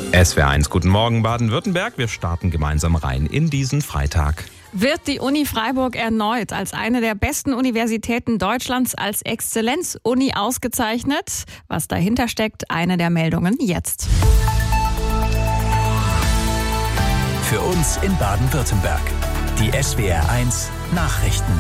SWR1, guten Morgen Baden-Württemberg. Wir starten gemeinsam rein in diesen Freitag. Wird die Uni Freiburg erneut als eine der besten Universitäten Deutschlands als Exzellenz-Uni ausgezeichnet? Was dahinter steckt, eine der Meldungen jetzt. Für uns in Baden-Württemberg. Die SWR1 Nachrichten.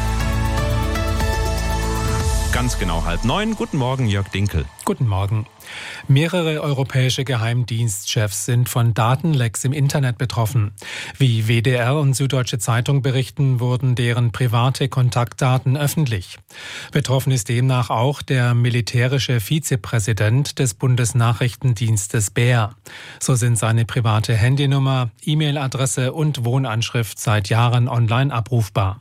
Ganz genau 8:30. Guten Morgen, Jörg Dinkel. Guten Morgen. Mehrere europäische Geheimdienstchefs sind von Datenlecks im Internet betroffen. Wie WDR und Süddeutsche Zeitung berichten, wurden deren private Kontaktdaten öffentlich. Betroffen ist demnach auch der militärische Vizepräsident des Bundesnachrichtendienstes BER. So sind seine private Handynummer, E-Mail-Adresse und Wohnanschrift seit Jahren online abrufbar.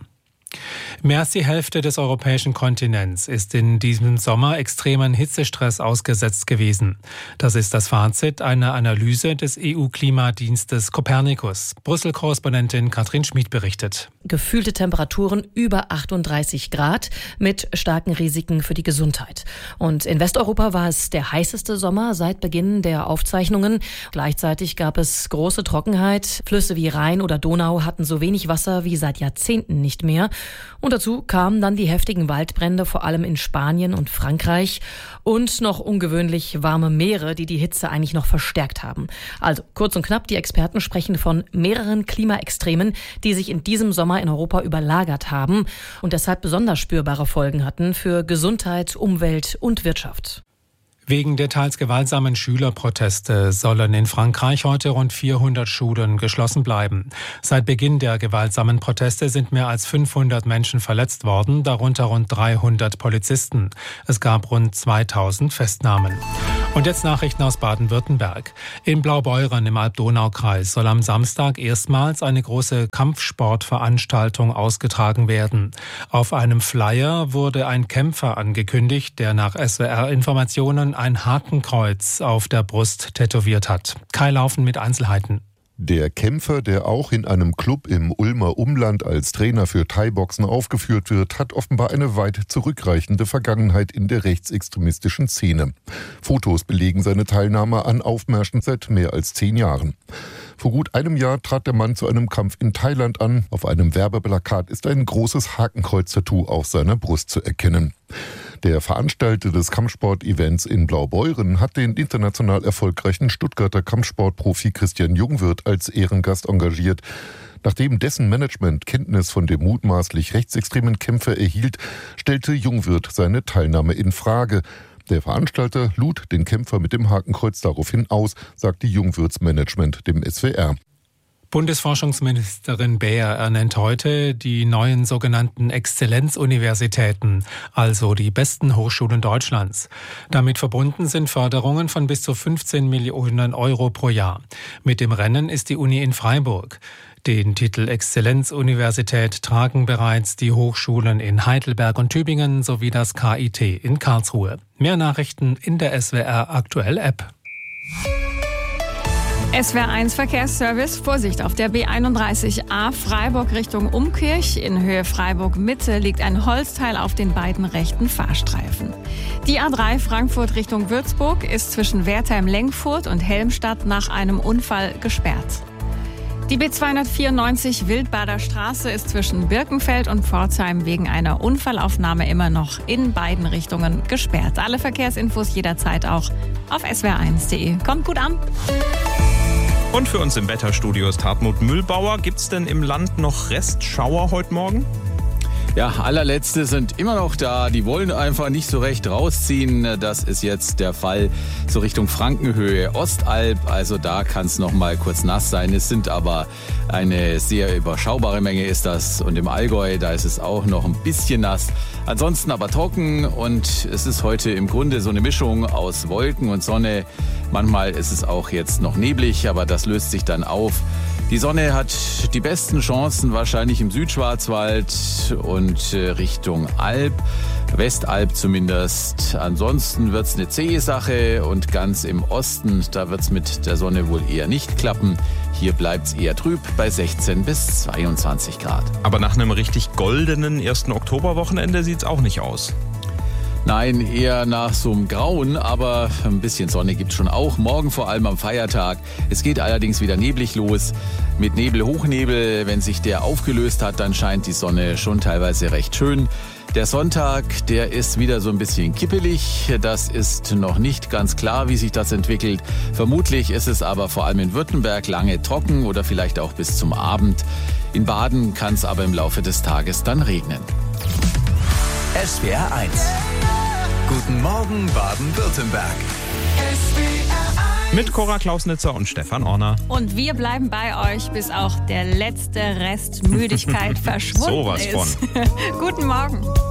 Mehr als die Hälfte des europäischen Kontinents ist in diesem Sommer extremen Hitzestress ausgesetzt gewesen. Das ist das Fazit einer Analyse des EU-Klimadienstes Copernicus. Brüssel-Korrespondentin Katrin Schmid berichtet. Gefühlte Temperaturen über 38 Grad mit starken Risiken für die Gesundheit. Und in Westeuropa war es der heißeste Sommer seit Beginn der Aufzeichnungen. Gleichzeitig gab es große Trockenheit. Flüsse wie Rhein oder Donau hatten so wenig Wasser wie seit Jahrzehnten nicht mehr. Und dazu kamen dann die heftigen Waldbrände, vor allem in Spanien und Frankreich. Und noch ungewöhnlich warme Meere, die die Hitze eigentlich noch verstärkt haben. Also kurz und knapp, die Experten sprechen von mehreren Klimaextremen, die sich in diesem Sommer in Europa überlagert haben und deshalb besonders spürbare Folgen hatten für Gesundheit, Umwelt und Wirtschaft. Wegen der teils gewaltsamen Schülerproteste sollen in Frankreich heute rund 400 Schulen geschlossen bleiben. Seit Beginn der gewaltsamen Proteste sind mehr als 500 Menschen verletzt worden, darunter rund 300 Polizisten. Es gab rund 2000 Festnahmen. Und jetzt Nachrichten aus Baden-Württemberg. In Blaubeuren im Alb-Donau-Kreis soll am Samstag erstmals eine große Kampfsportveranstaltung ausgetragen werden. Auf einem Flyer wurde ein Kämpfer angekündigt, der nach SWR-Informationen ein Hakenkreuz auf der Brust tätowiert hat. Kai Laufen mit Einzelheiten. Der Kämpfer, der auch in einem Club im Ulmer Umland als Trainer für Thai-Boxen aufgeführt wird, hat offenbar eine weit zurückreichende Vergangenheit in der rechtsextremistischen Szene. Fotos belegen seine Teilnahme an Aufmärschen seit mehr als 10 Jahren. Vor gut einem Jahr trat der Mann zu einem Kampf in Thailand an. Auf einem Werbeplakat ist ein großes Hakenkreuz-Tattoo auf seiner Brust zu erkennen. Der Veranstalter des Kampfsport-Events in Blaubeuren hat den international erfolgreichen Stuttgarter Kampfsportprofi Christian Jungwirth als Ehrengast engagiert. Nachdem dessen Management Kenntnis von dem mutmaßlich rechtsextremen Kämpfer erhielt, stellte Jungwirth seine Teilnahme in Frage. Der Veranstalter lud den Kämpfer mit dem Hakenkreuz daraufhin aus, sagte Jungwirths Management dem SWR. Bundesforschungsministerin Baer ernennt heute die neuen sogenannten Exzellenzuniversitäten, also die besten Hochschulen Deutschlands. Damit verbunden sind Förderungen von bis zu 15 Millionen Euro pro Jahr. Mit dem Rennen ist die Uni in Freiburg. Den Titel Exzellenzuniversität tragen bereits die Hochschulen in Heidelberg und Tübingen sowie das KIT in Karlsruhe. Mehr Nachrichten in der SWR Aktuell App. SWR1 Verkehrsservice, Vorsicht auf der B31A Freiburg Richtung Umkirch. In Höhe Freiburg-Mitte liegt ein Holzteil auf den beiden rechten Fahrstreifen. Die A3 Frankfurt Richtung Würzburg ist zwischen Wertheim-Lengfurt und Helmstadt nach einem Unfall gesperrt. Die B294 Wildbader Straße ist zwischen Birkenfeld und Pforzheim wegen einer Unfallaufnahme immer noch in beiden Richtungen gesperrt. Alle Verkehrsinfos jederzeit auch auf swr1.de. Kommt gut an! Und für uns im Wetterstudio ist Hartmut Mühlbauer. Gibt's denn im Land noch Restschauer heute Morgen? Ja, allerletzte sind immer noch da. Die wollen einfach nicht so recht rausziehen. Das ist jetzt der Fall so Richtung Frankenhöhe, Ostalb. Also da kann es noch mal kurz nass sein. Es sind aber eine sehr überschaubare Menge ist das. Und im Allgäu, da ist es auch noch ein bisschen nass. Ansonsten aber trocken und es ist heute im Grunde so eine Mischung aus Wolken und Sonne. Manchmal ist es auch jetzt noch neblig, aber das löst sich dann auf. Die Sonne hat die besten Chancen wahrscheinlich im Südschwarzwald und Richtung Alb, Westalb zumindest. Ansonsten wird's eine zähe Sache und ganz im Osten, da wird's mit der Sonne wohl eher nicht klappen. Hier bleibt's eher trüb bei 16 bis 22 Grad. Aber nach einem richtig goldenen 1. Oktoberwochenende sieht's auch nicht aus. Nein, eher nach so einem Grauen, aber ein bisschen Sonne gibt's schon auch. Morgen vor allem am Feiertag. Es geht allerdings wieder neblig los. Mit Nebel, Hochnebel, wenn sich der aufgelöst hat, dann scheint die Sonne schon teilweise recht schön. Der Sonntag, der ist wieder so ein bisschen kippelig. Das ist noch nicht ganz klar, wie sich das entwickelt. Vermutlich ist es aber vor allem in Württemberg lange trocken oder vielleicht auch bis zum Abend. In Baden kann es aber im Laufe des Tages dann regnen. SWR 1. Guten Morgen Baden-Württemberg. Mit Cora Klausnitzer und Stefan Orner. Und wir bleiben bei euch, bis auch der letzte Rest Müdigkeit verschwunden Sowas ist. von. Guten Morgen.